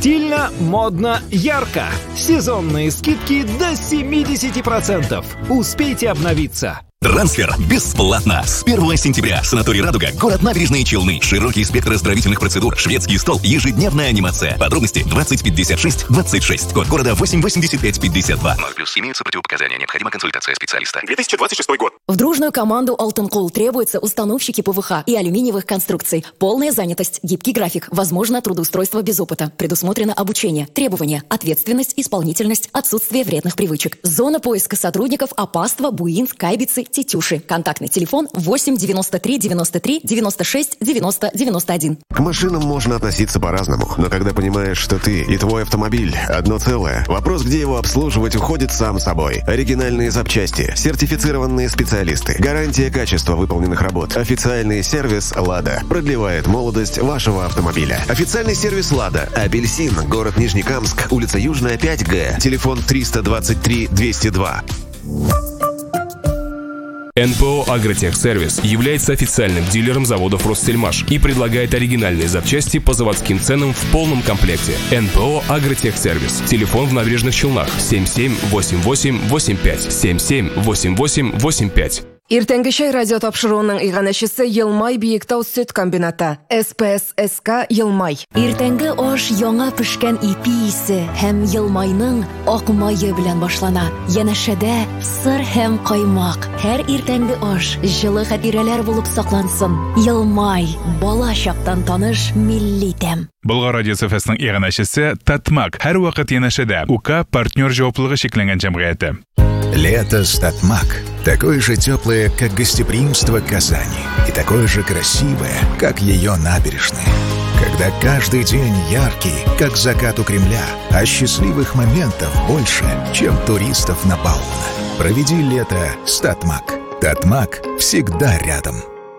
Стильно, модно, ярко. Сезонные скидки до 70%. Успейте обновиться. Трансфер бесплатно. С 1 сентября. Санаторий «Радуга», город Набережные Челны. Широкий спектр оздоровительных процедур, шведский стол, ежедневная анимация. Подробности 2056-26. Код города 88552. 0+, имеются противопоказания. Необходима консультация специалиста. 2026 год. В дружную команду «Алтенкул» требуются установщики ПВХ и алюминиевых конструкций. Полная занятость, гибкий график, возможно трудоустройство без опыта. Предусмотрено обучение. Требования: ответственность, исполнительность, отсутствие вредных привычек. Зона поиска сотрудников: Опаство, Буинск, Кайбицы, Тетюши. Контактный телефон 8 93 93 96 90 91. К машинам можно относиться по-разному, но когда понимаешь, что ты и твой автомобиль одно целое, вопрос, где его обслуживать, уходит сам собой. Оригинальные запчасти, сертифицированные специалисты, гарантия качества выполненных работ, официальный сервис «Лада» продлевает молодость вашего автомобиля. Официальный сервис «Лада», Апельсин, город Нижнекамск, улица Южная, 5Г, телефон 323 202. НПО «Агротехсервис» является официальным дилером заводов «Россельмаш» и предлагает оригинальные запчасти по заводским ценам в полном комплекте. НПО «Агротехсервис». Телефон в Набережных Челнах 778885 778885. Иртәнге чәй радио тапшыруының иганәчесе Елмай Биектау сөт комбината. СПС-СК Елмай. Иртәнге аш яңа пешкән ипи исе һәм Елмайның ак мае белән башлана. Янәшәдә сыр һәм каймак. Һәр иртәнге аш җылы хатирәләр булып саклансын. Елмай, бала чактан таныш милли тәм. Болгар радиосы фестның иганәчесе Татмак. Һәр вакыт янәшәдә. УК партнер җаваплылыгы шикләнгән җәмгыяте. Лето с Татмак. Такое же теплое, как гостеприимство Казани. И такое же красивое, как ее набережные. Когда каждый день яркий, как закат у Кремля, а счастливых моментов больше, чем туристов на Баумана. Проведи лето с Татмак. Татмак всегда рядом.